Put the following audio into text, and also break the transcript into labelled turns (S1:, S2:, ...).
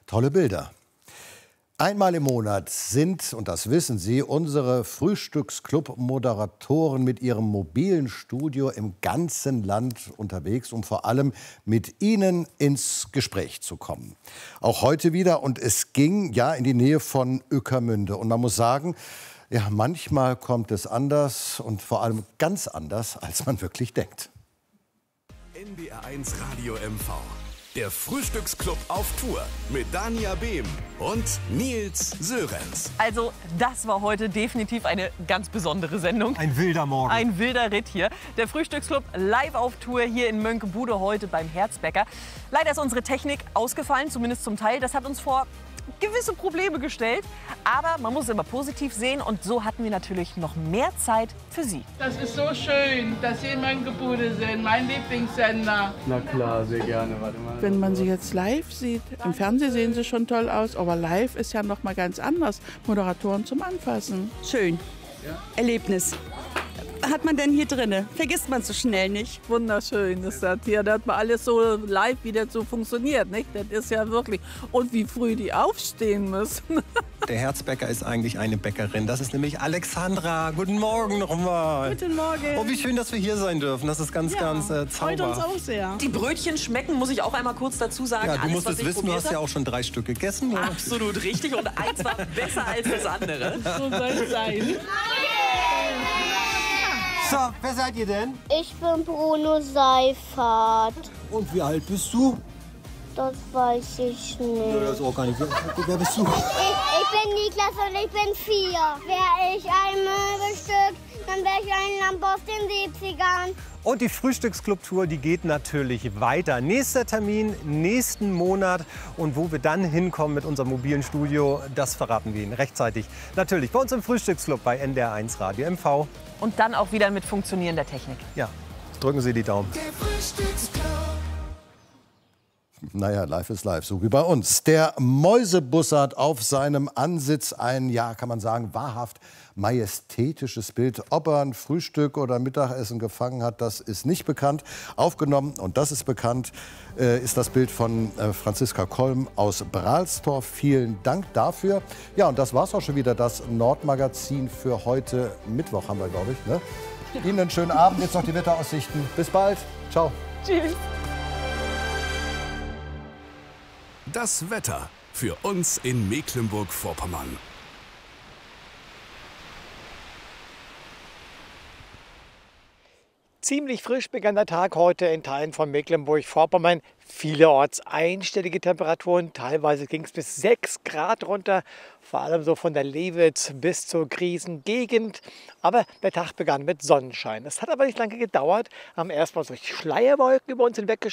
S1: Tolle Bilder. Einmal im Monat sind, und das wissen Sie, unsere Frühstücksclub-Moderatoren mit ihrem mobilen Studio im ganzen Land unterwegs, um vor allem mit Ihnen ins Gespräch zu kommen. Auch heute wieder, und es ging ja in die Nähe von Ueckermünde. Und man muss sagen, ja, manchmal kommt es anders und vor allem ganz anders, als man wirklich denkt.
S2: NDR1 Radio MV. Der Frühstücksclub auf Tour mit Dania Behm und Nils Sörenz.
S3: Also das war heute definitiv eine ganz besondere Sendung.
S4: Ein wilder Morgen.
S3: Ein wilder Ritt hier. Der Frühstücksclub live auf Tour hier in Mönckebude heute beim Herzbäcker. Leider ist unsere Technik ausgefallen, zumindest zum Teil. Das hat uns vor gewisse Probleme gestellt. Aber man muss es immer positiv sehen und so hatten wir natürlich noch mehr Zeit für Sie.
S5: Das ist so schön, dass Sie in Mönckebude sind, mein Lieblingssender.
S6: Na klar, sehr gerne. Warte mal.
S7: Wenn man sie jetzt live sieht, im Fernsehen sehen sie schon toll aus, aber live ist ja noch mal ganz anders. Moderatoren zum Anfassen.
S8: Schön.
S6: Ja.
S8: Erlebnis. Hat man denn hier drinne? Vergisst man so schnell nicht.
S9: Wunderschön ist das hier, dass man alles so live wieder so funktioniert, nicht? Das ist ja wirklich. Und wie früh die aufstehen müssen.
S4: Der Herzbäcker ist eigentlich eine Bäckerin. Das ist nämlich Alexandra. Guten Morgen nochmal.
S8: Guten Morgen.
S4: Oh, wie schön, dass wir hier sein dürfen. Das ist ganz
S8: Freut uns
S4: zauberhaft.
S8: auch sehr.
S3: Die Brötchen schmecken, muss ich auch einmal kurz dazu sagen.
S4: Ja, du
S3: Alles,
S4: musst
S3: was
S4: es
S3: ich
S4: wissen, du
S3: probiert
S4: hast ja
S3: habe,
S4: auch schon 3 Stück gegessen. Ja.
S3: absolut richtig und eins war besser als das andere.
S5: So soll es sein.
S4: So, wer seid ihr denn?
S10: Ich bin Bruno Seifert.
S4: Und wie alt bist du?
S10: Das weiß ich nicht.
S4: Ja, das auch gar nicht. Wer bist du?
S10: Ich bin Niklas und ich bin 4. Wäre ich ein Möbelstück, dann wäre ich ein Lampe aus den 70ern.
S4: Und die Frühstücksclub-Tour, die geht natürlich weiter. Nächster Termin, nächsten Monat. Und wo wir dann hinkommen mit unserem mobilen Studio, das verraten wir Ihnen rechtzeitig. Natürlich bei uns im Frühstücksclub bei NDR1 Radio MV.
S3: Und dann auch wieder mit funktionierender Technik.
S4: Ja, drücken Sie die Daumen.
S2: Der Frühstücksclub.
S1: Naja, live ist live, so wie bei uns. Der Mäusebussard auf seinem Ansitz ein, ja, kann man sagen, wahrhaft majestätisches Bild. Ob er ein Frühstück oder Mittagessen gefangen hat, das ist nicht bekannt. Aufgenommen, und das ist bekannt, ist das Bild von Franziska Kolm aus Bralstorf. Vielen Dank dafür. Ja, und das war's auch schon wieder, das Nordmagazin für heute Mittwoch haben wir, glaube ich. Ne? Ihnen einen schönen Abend, jetzt noch die Wetteraussichten. Bis bald. Ciao.
S3: Tschüss.
S2: Das Wetter für uns in Mecklenburg-Vorpommern.
S11: Ziemlich frisch begann der Tag heute in Teilen von Mecklenburg-Vorpommern. Vielerorts einstellige Temperaturen, teilweise ging es bis 6 Grad runter, vor allem so von der Lewitz bis zur Griesengegend. Aber der Tag begann mit Sonnenschein. Es hat aber nicht lange gedauert, haben erstmal solche Schleierwolken über uns hinweg